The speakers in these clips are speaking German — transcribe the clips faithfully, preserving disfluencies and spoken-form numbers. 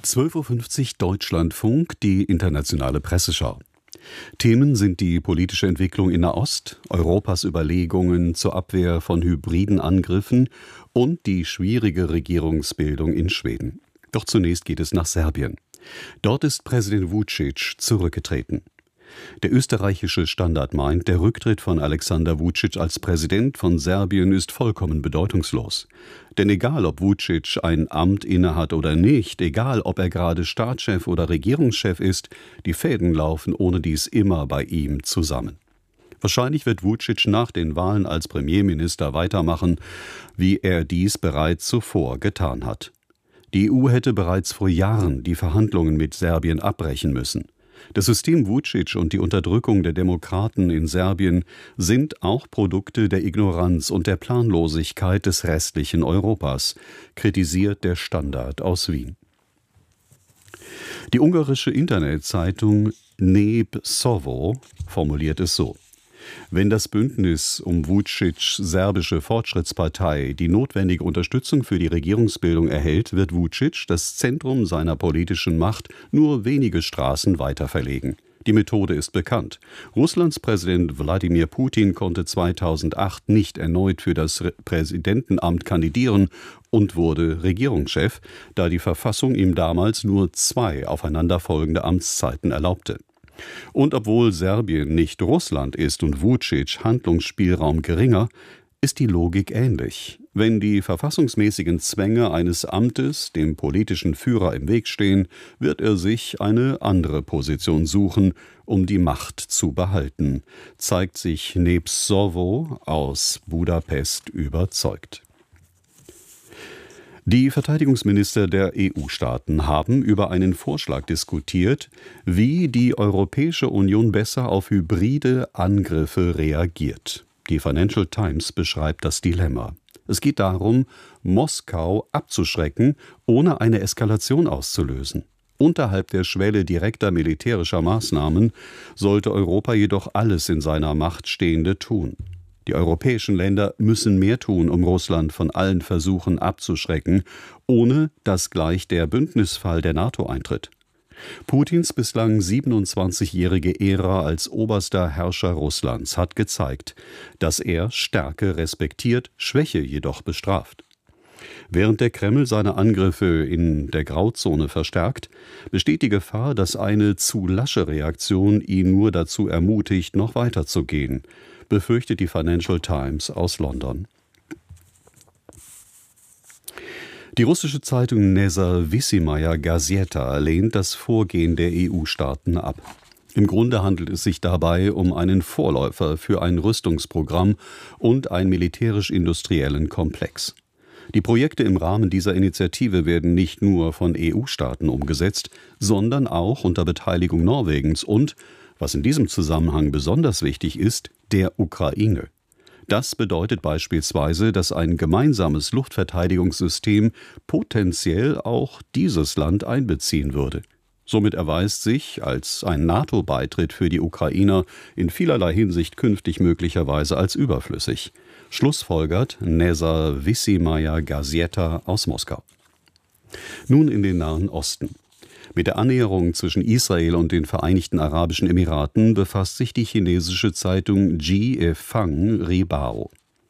zwölf Uhr fünfzig Deutschlandfunk, die internationale Presseschau. Themen sind die politische Entwicklung in Nahost, Europas Überlegungen zur Abwehr von hybriden Angriffen und die schwierige Regierungsbildung in Schweden. Doch zunächst geht es nach Serbien. Dort ist Präsident Vučić zurückgetreten. Der österreichische Standard meint, der Rücktritt von Alexander Vučić als Präsident von Serbien ist vollkommen bedeutungslos. Denn egal, ob Vučić ein Amt innehat oder nicht, egal, ob er gerade Staatschef oder Regierungschef ist, die Fäden laufen ohne dies immer bei ihm zusammen. Wahrscheinlich wird Vučić nach den Wahlen als Premierminister weitermachen, wie er dies bereits zuvor getan hat. Die E U hätte bereits vor Jahren die Verhandlungen mit Serbien abbrechen müssen. Das System Vučić und die Unterdrückung der Demokraten in Serbien sind auch Produkte der Ignoranz und der Planlosigkeit des restlichen Europas, kritisiert der Standard aus Wien. Die ungarische Internetzeitung Népszava formuliert es so: Wenn das Bündnis um Vučić serbische Fortschrittspartei die notwendige Unterstützung für die Regierungsbildung erhält, wird Vučić das Zentrum seiner politischen Macht nur wenige Straßen weiter verlegen. Die Methode ist bekannt. Russlands Präsident Wladimir Putin konnte zweitausendacht nicht erneut für das Präsidentenamt kandidieren und wurde Regierungschef, da die Verfassung ihm damals nur zwei aufeinanderfolgende Amtszeiten erlaubte. Und obwohl Serbien nicht Russland ist und Vučić Handlungsspielraum geringer, ist die Logik ähnlich. Wenn die verfassungsmäßigen Zwänge eines Amtes dem politischen Führer im Weg stehen, wird er sich eine andere Position suchen, um die Macht zu behalten, zeigt sich Népszava aus Budapest überzeugt. Die Verteidigungsminister der E U-Staaten haben über einen Vorschlag diskutiert, wie die Europäische Union besser auf hybride Angriffe reagiert. Die Financial Times beschreibt das Dilemma. Es geht darum, Moskau abzuschrecken, ohne eine Eskalation auszulösen. Unterhalb der Schwelle direkter militärischer Maßnahmen sollte Europa jedoch alles in seiner Macht Stehende tun. Die europäischen Länder müssen mehr tun, um Russland von allen Versuchen abzuschrecken, ohne dass gleich der Bündnisfall der NATO eintritt. Putins bislang siebenundzwanzigjährige Ära als oberster Herrscher Russlands hat gezeigt, dass er Stärke respektiert, Schwäche jedoch bestraft. Während der Kreml seine Angriffe in der Grauzone verstärkt, besteht die Gefahr, dass eine zu lasche Reaktion ihn nur dazu ermutigt, noch weiter zu gehen, befürchtet die Financial Times aus London. Die russische Zeitung Nezawissimaya Gazeta lehnt das Vorgehen der E U-Staaten ab. Im Grunde handelt es sich dabei um einen Vorläufer für ein Rüstungsprogramm und einen militärisch-industriellen Komplex. Die Projekte im Rahmen dieser Initiative werden nicht nur von E U-Staaten umgesetzt, sondern auch unter Beteiligung Norwegens und, was in diesem Zusammenhang besonders wichtig ist, der Ukraine. Das bedeutet beispielsweise, dass ein gemeinsames Luftverteidigungssystem potenziell auch dieses Land einbeziehen würde. Somit erweist sich als ein NATO-Beitritt für die Ukrainer in vielerlei Hinsicht künftig möglicherweise als überflüssig. Schlussfolgert Nezawissimaya Gazeta aus Moskau. Nun in den Nahen Osten. Mit der Annäherung zwischen Israel und den Vereinigten Arabischen Emiraten befasst sich die chinesische Zeitung Ji-e-Fang Ribao.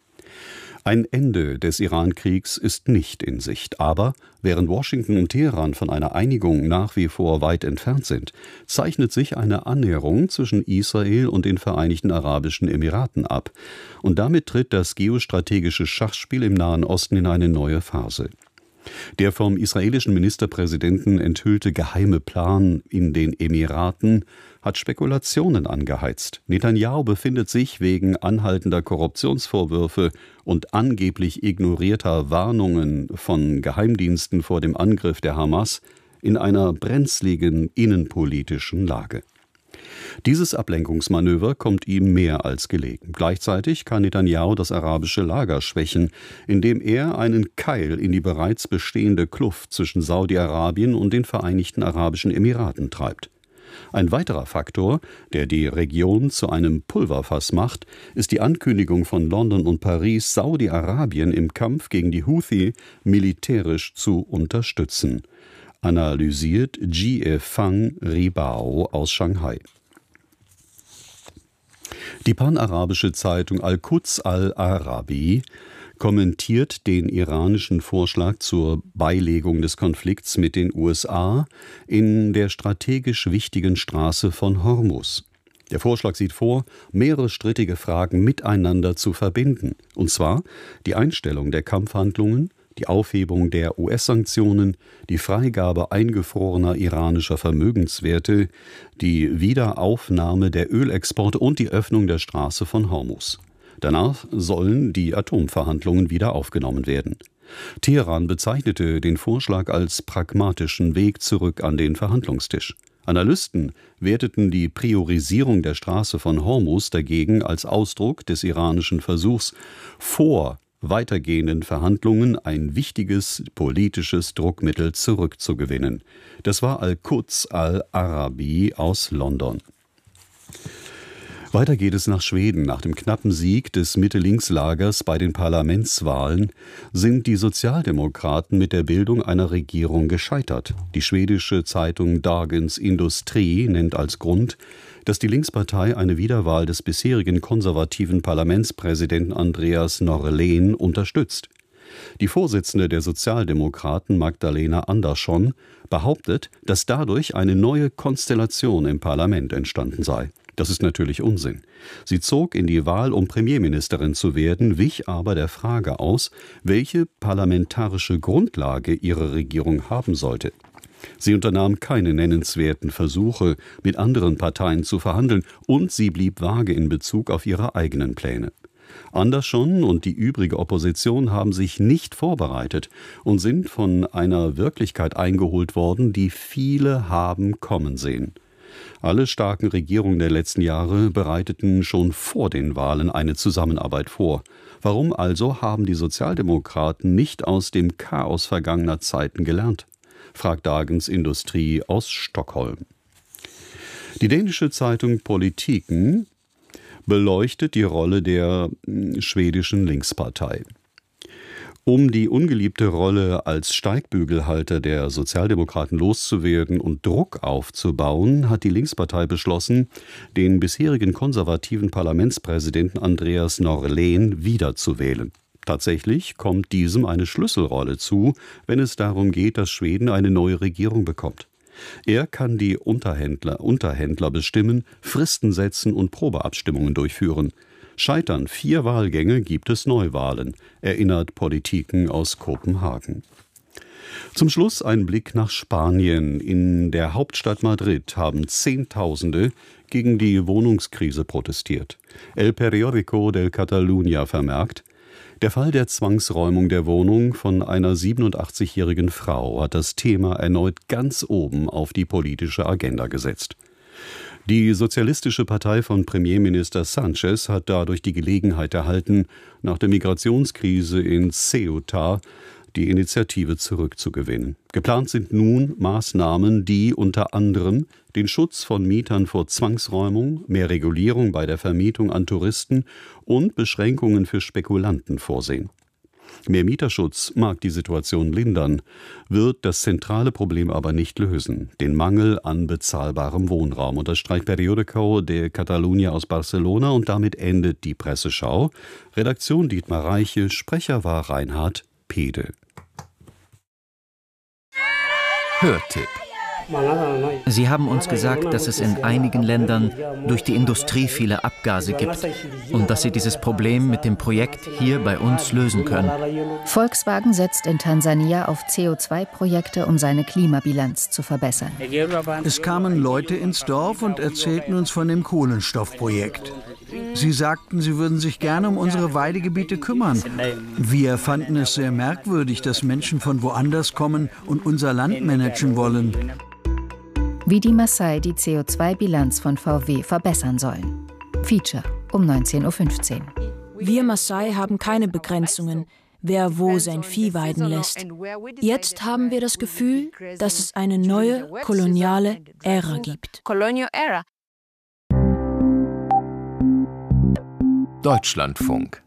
Ein Ende des Iran-Kriegs ist nicht in Sicht, aber während Washington und Teheran von einer Einigung nach wie vor weit entfernt sind, zeichnet sich eine Annäherung zwischen Israel und den Vereinigten Arabischen Emiraten ab. Und damit tritt das geostrategische Schachspiel im Nahen Osten in eine neue Phase. Der vom israelischen Ministerpräsidenten enthüllte geheime Plan in den Emiraten hat Spekulationen angeheizt. Netanjahu befindet sich wegen anhaltender Korruptionsvorwürfe und angeblich ignorierter Warnungen von Geheimdiensten vor dem Angriff der Hamas in einer brenzligen innenpolitischen Lage. Dieses Ablenkungsmanöver kommt ihm mehr als gelegen. Gleichzeitig kann Netanjahu das arabische Lager schwächen, indem er einen Keil in die bereits bestehende Kluft zwischen Saudi-Arabien und den Vereinigten Arabischen Emiraten treibt. Ein weiterer Faktor, der die Region zu einem Pulverfass macht, ist die Ankündigung von London und Paris, Saudi-Arabien im Kampf gegen die Houthi militärisch zu unterstützen. analysiert Jie Fang Ribao aus Shanghai. Die panarabische Zeitung Al-Quds Al-Arabi kommentiert den iranischen Vorschlag zur Beilegung des Konflikts mit den U S A in der strategisch wichtigen Straße von Hormuz. Der Vorschlag sieht vor, mehrere strittige Fragen miteinander zu verbinden, und zwar die Einstellung der Kampfhandlungen, die Aufhebung der U S-Sanktionen, die Freigabe eingefrorener iranischer Vermögenswerte, die Wiederaufnahme der Ölexporte und die Öffnung der Straße von Hormuz. Danach sollen die Atomverhandlungen wieder aufgenommen werden. Teheran bezeichnete den Vorschlag als pragmatischen Weg zurück an den Verhandlungstisch. Analysten werteten die Priorisierung der Straße von Hormuz dagegen als Ausdruck des iranischen Versuchs, vor weitergehenden Verhandlungen ein wichtiges politisches Druckmittel zurückzugewinnen. Das war Al-Quds Al-Arabi aus London. Weiter geht es nach Schweden. Nach dem knappen Sieg des Mitte-Links-Lagers bei den Parlamentswahlen sind die Sozialdemokraten mit der Bildung einer Regierung gescheitert. Die schwedische Zeitung Dagens Industri nennt als Grund, dass die Linkspartei eine Wiederwahl des bisherigen konservativen Parlamentspräsidenten Andreas Norlén unterstützt. Die Vorsitzende der Sozialdemokraten Magdalena Andersson behauptet, dass dadurch eine neue Konstellation im Parlament entstanden sei. Das ist natürlich Unsinn. Sie zog in die Wahl, um Premierministerin zu werden, wich aber der Frage aus, welche parlamentarische Grundlage ihre Regierung haben sollte. Sie unternahm keine nennenswerten Versuche, mit anderen Parteien zu verhandeln, und sie blieb vage in Bezug auf ihre eigenen Pläne. Andersson und die übrige Opposition haben sich nicht vorbereitet und sind von einer Wirklichkeit eingeholt worden, die viele haben kommen sehen. Alle starken Regierungen der letzten Jahre bereiteten schon vor den Wahlen eine Zusammenarbeit vor. Warum also haben die Sozialdemokraten nicht aus dem Chaos vergangener Zeiten gelernt? Fragt Dagens Industri aus Stockholm. Die dänische Zeitung Politiken beleuchtet die Rolle der schwedischen Linkspartei. Um die ungeliebte Rolle als Steigbügelhalter der Sozialdemokraten loszuwerden und Druck aufzubauen, hat die Linkspartei beschlossen, den bisherigen konservativen Parlamentspräsidenten Andreas Norlén wiederzuwählen. Tatsächlich kommt diesem eine Schlüsselrolle zu, wenn es darum geht, dass Schweden eine neue Regierung bekommt. Er kann die Unterhändler, Unterhändler bestimmen, Fristen setzen und Probeabstimmungen durchführen. Scheitern vier Wahlgänge, gibt es Neuwahlen, erinnert Politiken aus Kopenhagen. Zum Schluss ein Blick nach Spanien. In der Hauptstadt Madrid haben Zehntausende gegen die Wohnungskrise protestiert. El Periódico de Catalunya vermerkt, der Fall der Zwangsräumung der Wohnung von einer siebenundachtzigjährigen Frau hat das Thema erneut ganz oben auf die politische Agenda gesetzt. Die Sozialistische Partei von Premierminister Sánchez hat dadurch die Gelegenheit erhalten, nach der Migrationskrise in Ceuta die Initiative zurückzugewinnen. Geplant sind nun Maßnahmen, die unter anderem den Schutz von Mietern vor Zwangsräumung, mehr Regulierung bei der Vermietung an Touristen und Beschränkungen für Spekulanten vorsehen. Mehr Mieterschutz mag die Situation lindern, wird das zentrale Problem aber nicht lösen, den Mangel an bezahlbarem Wohnraum, unterstreicht Periódico de Catalunya aus Barcelona, und damit endet die Presseschau. Redaktion Dietmar Reiche, Sprecher war Reinhard Pede. Hörtipp. Sie haben uns gesagt, dass es in einigen Ländern durch die Industrie viele Abgase gibt und dass Sie dieses Problem mit dem Projekt hier bei uns lösen können. Volkswagen setzt in Tansania auf C O zwei Projekte, um seine Klimabilanz zu verbessern. Es kamen Leute ins Dorf und erzählten uns von dem Kohlenstoffprojekt. Sie sagten, sie würden sich gerne um unsere Weidegebiete kümmern. Wir fanden es sehr merkwürdig, dass Menschen von woanders kommen und unser Land managen wollen. Wie die Maasai die C O zwei Bilanz von V W verbessern sollen. Feature um neunzehn Uhr fünfzehn. Wir Maasai haben keine Begrenzungen, wer wo sein Vieh weiden lässt. Jetzt haben wir das Gefühl, dass es eine neue koloniale Ära gibt. Deutschlandfunk.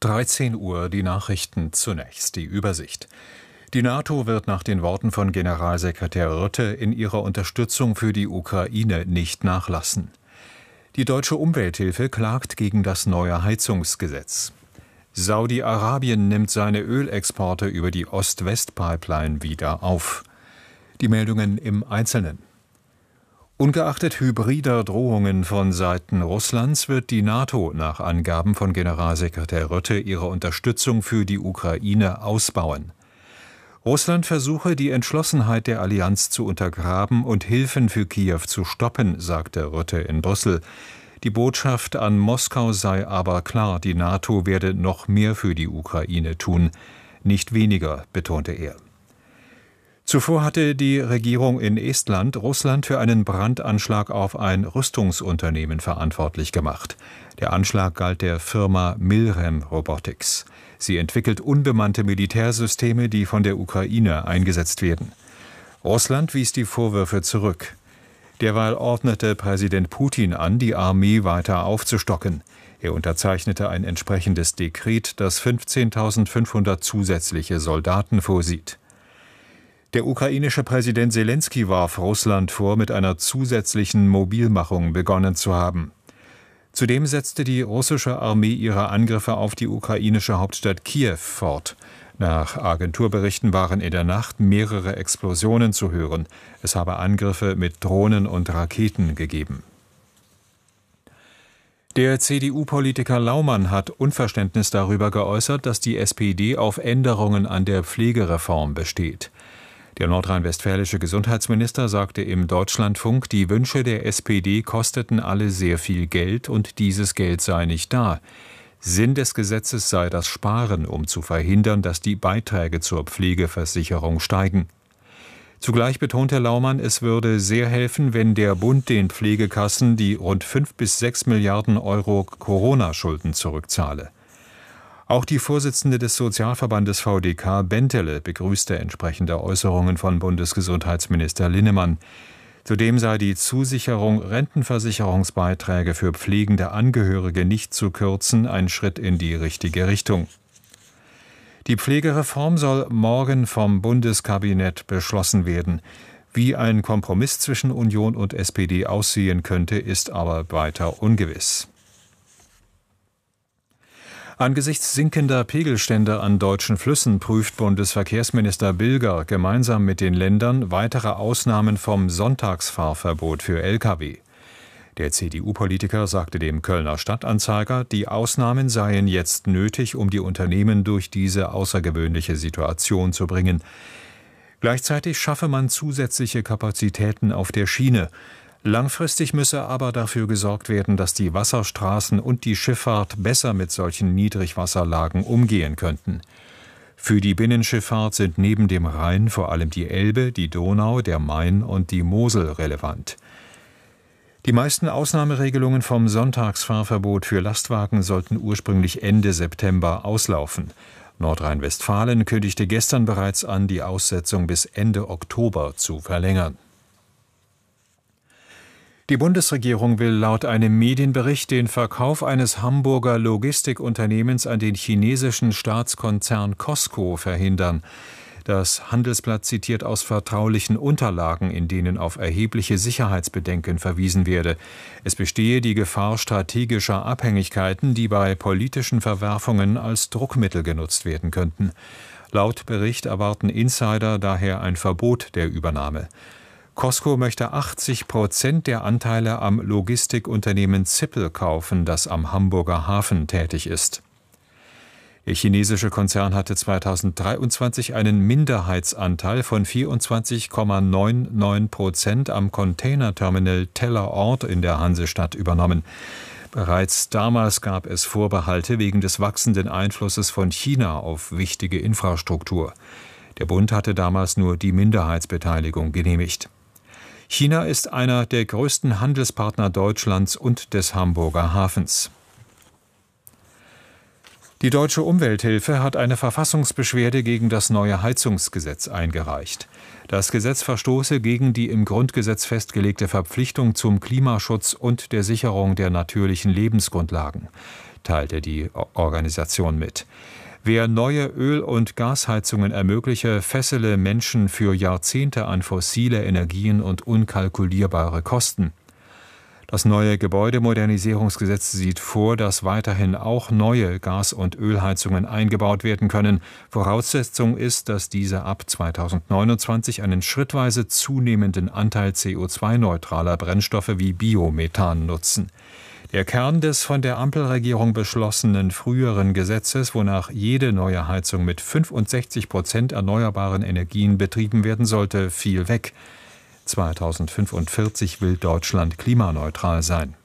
dreizehn Uhr die Nachrichten zunächst, die Übersicht. Die NATO wird nach den Worten von Generalsekretär Rutte in ihrer Unterstützung für die Ukraine nicht nachlassen. Die deutsche Umwelthilfe klagt gegen das neue Heizungsgesetz. Saudi-Arabien nimmt seine Ölexporte über die Ost-West-Pipeline wieder auf. Die Meldungen im Einzelnen. Ungeachtet hybrider Drohungen von Seiten Russlands wird die NATO nach Angaben von Generalsekretär Rutte ihre Unterstützung für die Ukraine ausbauen. Russland versuche, die Entschlossenheit der Allianz zu untergraben und Hilfen für Kiew zu stoppen, sagte Rutte in Brüssel. Die Botschaft an Moskau sei aber klar, die NATO werde noch mehr für die Ukraine tun, nicht weniger, betonte er. Zuvor hatte die Regierung in Estland Russland für einen Brandanschlag auf ein Rüstungsunternehmen verantwortlich gemacht. Der Anschlag galt der Firma Milrem Robotics. Sie entwickelt unbemannte Militärsysteme, die von der Ukraine eingesetzt werden. Russland wies die Vorwürfe zurück. Derweil ordnete Präsident Putin an, die Armee weiter aufzustocken. Er unterzeichnete ein entsprechendes Dekret, das fünfzehntausendfünfhundert zusätzliche Soldaten vorsieht. Der ukrainische Präsident Selenskyj warf Russland vor, mit einer zusätzlichen Mobilmachung begonnen zu haben. Zudem setzte die russische Armee ihre Angriffe auf die ukrainische Hauptstadt Kiew fort. Nach Agenturberichten waren in der Nacht mehrere Explosionen zu hören. Es habe Angriffe mit Drohnen und Raketen gegeben. Der C D U-Politiker Laumann hat Unverständnis darüber geäußert, dass die S P D auf Änderungen an der Pflegereform besteht. Der nordrhein-westfälische Gesundheitsminister sagte im Deutschlandfunk, die Wünsche der S P D kosteten alle sehr viel Geld und dieses Geld sei nicht da. Sinn des Gesetzes sei das Sparen, um zu verhindern, dass die Beiträge zur Pflegeversicherung steigen. Zugleich betonte Laumann, es würde sehr helfen, wenn der Bund den Pflegekassen die rund fünf bis sechs Milliarden Euro Corona-Schulden zurückzahle. Auch die Vorsitzende des Sozialverbandes V D K, Bentele, begrüßte entsprechende Äußerungen von Bundesgesundheitsminister Linnemann. Zudem sei die Zusicherung, Rentenversicherungsbeiträge für pflegende Angehörige nicht zu kürzen, ein Schritt in die richtige Richtung. Die Pflegereform soll morgen vom Bundeskabinett beschlossen werden. Wie ein Kompromiss zwischen Union und S P D aussehen könnte, ist aber weiter ungewiss. Angesichts sinkender Pegelstände an deutschen Flüssen prüft Bundesverkehrsminister Bilger gemeinsam mit den Ländern weitere Ausnahmen vom Sonntagsfahrverbot für L K W. Der C D U-Politiker sagte dem Kölner Stadtanzeiger, die Ausnahmen seien jetzt nötig, um die Unternehmen durch diese außergewöhnliche Situation zu bringen. Gleichzeitig schaffe man zusätzliche Kapazitäten auf der Schiene. Langfristig müsse aber dafür gesorgt werden, dass die Wasserstraßen und die Schifffahrt besser mit solchen Niedrigwasserlagen umgehen könnten. Für die Binnenschifffahrt sind neben dem Rhein vor allem die Elbe, die Donau, der Main und die Mosel relevant. Die meisten Ausnahmeregelungen vom Sonntagsfahrverbot für Lastwagen sollten ursprünglich Ende September auslaufen. Nordrhein-Westfalen kündigte gestern bereits an, die Aussetzung bis Ende Oktober zu verlängern. Die Bundesregierung will laut einem Medienbericht den Verkauf eines Hamburger Logistikunternehmens an den chinesischen Staatskonzern Cosco verhindern. Das Handelsblatt zitiert aus vertraulichen Unterlagen, in denen auf erhebliche Sicherheitsbedenken verwiesen werde. Es bestehe die Gefahr strategischer Abhängigkeiten, die bei politischen Verwerfungen als Druckmittel genutzt werden könnten. Laut Bericht erwarten Insider daher ein Verbot der Übernahme. Cosco möchte achtzig Prozent der Anteile am Logistikunternehmen Zippel kaufen, das am Hamburger Hafen tätig ist. Der chinesische Konzern hatte zweitausenddreiundzwanzig einen Minderheitsanteil von vierundzwanzig Komma neunundneunzig Prozent am Containerterminal Tellerort in der Hansestadt übernommen. Bereits damals gab es Vorbehalte wegen des wachsenden Einflusses von China auf wichtige Infrastruktur. Der Bund hatte damals nur die Minderheitsbeteiligung genehmigt. China ist einer der größten Handelspartner Deutschlands und des Hamburger Hafens. Die Deutsche Umwelthilfe hat eine Verfassungsbeschwerde gegen das neue Heizungsgesetz eingereicht. Das Gesetz verstoße gegen die im Grundgesetz festgelegte Verpflichtung zum Klimaschutz und der Sicherung der natürlichen Lebensgrundlagen. teilte die Organisation mit. Wer neue Öl- und Gasheizungen ermögliche, fessele Menschen für Jahrzehnte an fossile Energien und unkalkulierbare Kosten. Das neue Gebäudemodernisierungsgesetz sieht vor, dass weiterhin auch neue Gas- und Ölheizungen eingebaut werden können. Voraussetzung ist, dass diese ab zweitausendneunundzwanzig einen schrittweise zunehmenden Anteil C O zwei neutraler Brennstoffe wie Biomethan nutzen. Der Kern des von der Ampelregierung beschlossenen früheren Gesetzes, wonach jede neue Heizung mit fünfundsechzig Prozent erneuerbaren Energien betrieben werden sollte, fiel weg. zweitausendfünfundvierzig will Deutschland klimaneutral sein.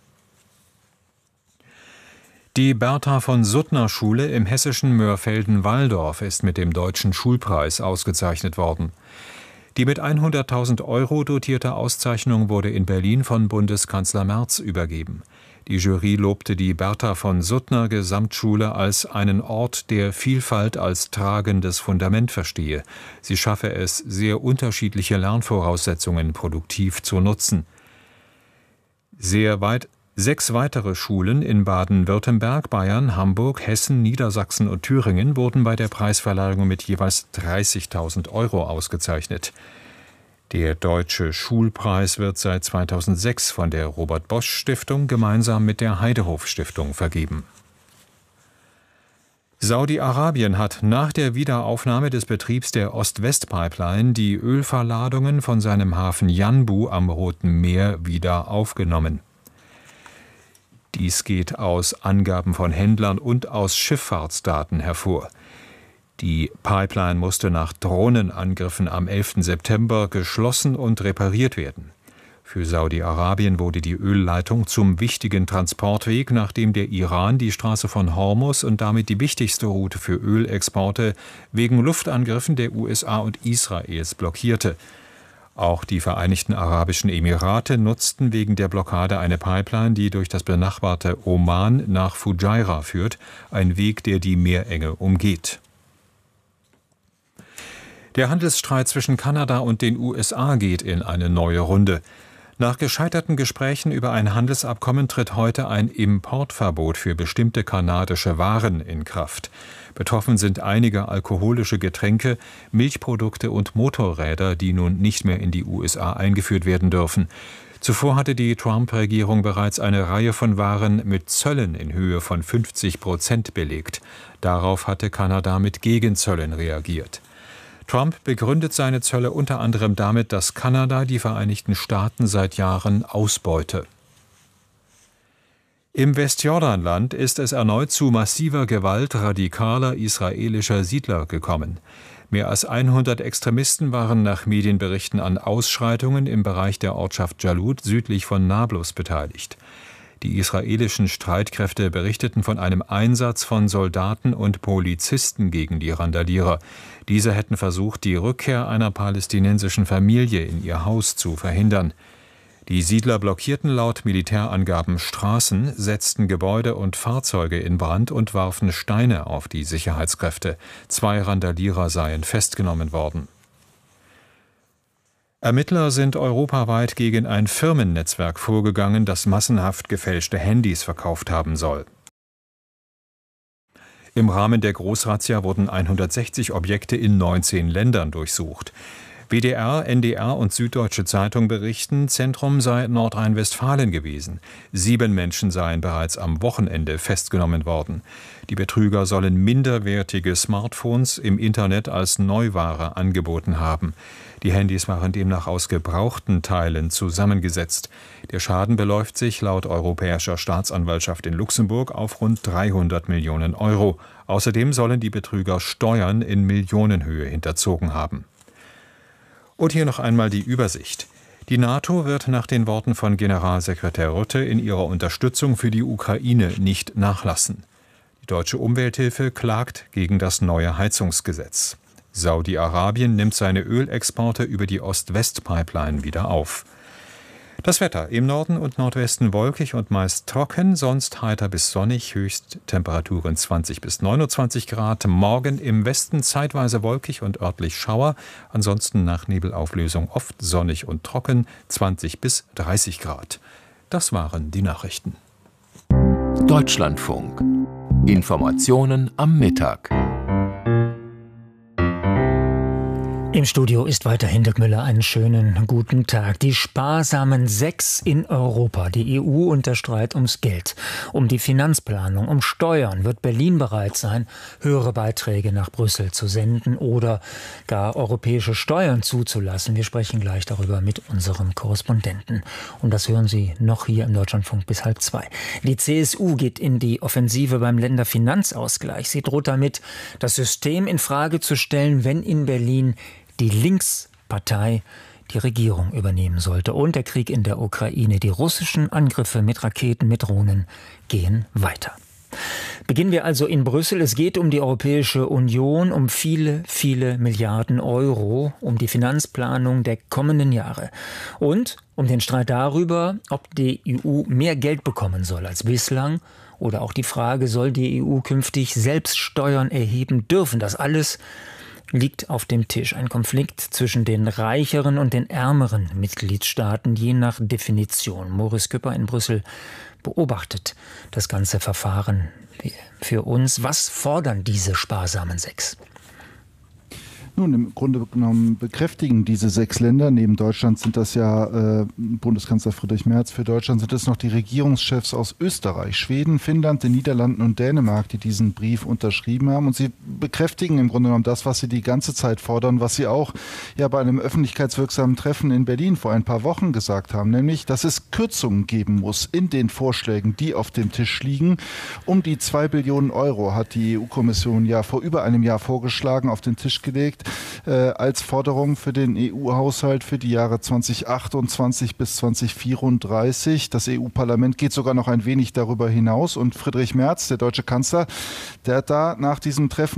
Die Bertha-von-Suttner-Schule im hessischen Mörfelden-Walldorf ist mit dem Deutschen Schulpreis ausgezeichnet worden. Die mit hunderttausend Euro dotierte Auszeichnung wurde in Berlin von Bundeskanzler Merz übergeben. Die Jury lobte die Bertha-von-Suttner-Gesamtschule als einen Ort, der Vielfalt als tragendes Fundament verstehe. Sie schaffe es, sehr unterschiedliche Lernvoraussetzungen produktiv zu nutzen. Sehr weit, sechs weitere Schulen in Baden-Württemberg, Bayern, Hamburg, Hessen, Niedersachsen und Thüringen wurden bei der Preisverleihung mit jeweils dreißigtausend Euro ausgezeichnet. Der Deutsche Schulpreis wird seit zweitausendsechs von der Robert-Bosch-Stiftung gemeinsam mit der Heidehof-Stiftung vergeben. Saudi-Arabien hat nach der Wiederaufnahme des Betriebs der Ost-West-Pipeline die Ölverladungen von seinem Hafen Yanbu am Roten Meer wieder aufgenommen. Dies geht aus Angaben von Händlern und aus Schifffahrtsdaten hervor. Die Pipeline musste nach Drohnenangriffen am elften September geschlossen und repariert werden. Für Saudi-Arabien wurde die Ölleitung zum wichtigen Transportweg, nachdem der Iran die Straße von Hormuz und damit die wichtigste Route für Ölexporte wegen Luftangriffen der U S A und Israels blockierte. Auch die Vereinigten Arabischen Emirate nutzten wegen der Blockade eine Pipeline, die durch das benachbarte Oman nach Fujairah führt, ein Weg, der die Meerenge umgeht. Der Handelsstreit zwischen Kanada und den U S A geht in eine neue Runde. Nach gescheiterten Gesprächen über ein Handelsabkommen tritt heute ein Importverbot für bestimmte kanadische Waren in Kraft. Betroffen sind einige alkoholische Getränke, Milchprodukte und Motorräder, die nun nicht mehr in die U S A eingeführt werden dürfen. Zuvor hatte die Trump-Regierung bereits eine Reihe von Waren mit Zöllen in Höhe von fünfzig Prozent belegt. Darauf hatte Kanada mit Gegenzöllen reagiert. Trump begründet seine Zölle unter anderem damit, dass Kanada die Vereinigten Staaten seit Jahren ausbeute. Im Westjordanland ist es erneut zu massiver Gewalt radikaler israelischer Siedler gekommen. Mehr als hundert Extremisten waren nach Medienberichten an Ausschreitungen im Bereich der Ortschaft Jalut südlich von Nablus beteiligt. Die israelischen Streitkräfte berichteten von einem Einsatz von Soldaten und Polizisten gegen die Randalierer. Diese hätten versucht, die Rückkehr einer palästinensischen Familie in ihr Haus zu verhindern. Die Siedler blockierten laut Militärangaben Straßen, setzten Gebäude und Fahrzeuge in Brand und warfen Steine auf die Sicherheitskräfte. Zwei Randalierer seien festgenommen worden. Ermittler sind europaweit gegen ein Firmennetzwerk vorgegangen, das massenhaft gefälschte Handys verkauft haben soll. Im Rahmen der Großrazzia wurden hundertsechzig Objekte in neunzehn Ländern durchsucht. W D R, N D R und Süddeutsche Zeitung berichten, Zentrum sei Nordrhein-Westfalen gewesen. Sieben Menschen seien bereits am Wochenende festgenommen worden. Die Betrüger sollen minderwertige Smartphones im Internet als Neuware angeboten haben. Die Handys waren demnach aus gebrauchten Teilen zusammengesetzt. Der Schaden beläuft sich laut Europäischer Staatsanwaltschaft in Luxemburg auf rund dreihundert Millionen Euro. Außerdem sollen die Betrüger Steuern in Millionenhöhe hinterzogen haben. Und hier noch einmal die Übersicht. Die NATO wird nach den Worten von Generalsekretär Rutte in ihrer Unterstützung für die Ukraine nicht nachlassen. Die deutsche Umwelthilfe klagt gegen das neue Heizungsgesetz. Saudi-Arabien nimmt seine Ölexporte über die Ost-West-Pipeline wieder auf. Das Wetter: im Norden und Nordwesten wolkig und meist trocken, sonst heiter bis sonnig, Höchsttemperaturen zwanzig bis neunundzwanzig Grad. Morgen im Westen zeitweise wolkig und örtlich Schauer, ansonsten nach Nebelauflösung oft sonnig und trocken, zwanzig bis dreißig Grad. Das waren die Nachrichten. Deutschlandfunk. Informationen am Mittag. Im Studio ist weiterhin Dirk Müller. Einen schönen guten Tag. Die sparsamen Sechs in Europa. Die E U und der Streit ums Geld, um die Finanzplanung, um Steuern. Wird Berlin bereit sein, höhere Beiträge nach Brüssel zu senden oder gar europäische Steuern zuzulassen? Wir sprechen gleich darüber mit unserem Korrespondenten. Und das hören Sie noch hier im Deutschlandfunk bis halb zwei. Die C S U geht in die Offensive beim Länderfinanzausgleich. Sie droht damit, das System in Frage zu stellen, wenn in Berlin die Linkspartei die Regierung übernehmen sollte. Und der Krieg in der Ukraine, die russischen Angriffe mit Raketen, mit Drohnen gehen weiter. Beginnen wir also in Brüssel. Es geht um die Europäische Union, um viele, viele Milliarden Euro, um die Finanzplanung der kommenden Jahre und um den Streit darüber, ob die E U mehr Geld bekommen soll als bislang oder auch die Frage, soll die E U künftig selbst Steuern erheben dürfen. Das alles liegt auf dem Tisch. Ein Konflikt zwischen den reicheren und den ärmeren Mitgliedstaaten, je nach Definition. Moritz Küpper in Brüssel beobachtet das ganze Verfahren für uns. Was fordern diese sparsamen Sechs? Nun, im Grunde genommen bekräftigen diese sechs Länder, neben Deutschland sind das ja äh, Bundeskanzler Friedrich Merz, für Deutschland sind es noch die Regierungschefs aus Österreich, Schweden, Finnland, den Niederlanden und Dänemark, die diesen Brief unterschrieben haben. Und sie bekräftigen im Grunde genommen das, was sie die ganze Zeit fordern, was sie auch ja bei einem öffentlichkeitswirksamen Treffen in Berlin vor ein paar Wochen gesagt haben, nämlich, dass es Kürzungen geben muss in den Vorschlägen, die auf dem Tisch liegen. Um die zwei Billionen Euro hat die E U-Kommission ja vor über einem Jahr vorgeschlagen, auf den Tisch gelegt, äh, als Forderung für den E U-Haushalt für die Jahre zweitausendachtundzwanzig bis zweitausendvierunddreißig. Das E U-Parlament geht sogar noch ein wenig darüber hinaus und Friedrich Merz, der deutsche Kanzler, der hat da nach diesem Treffen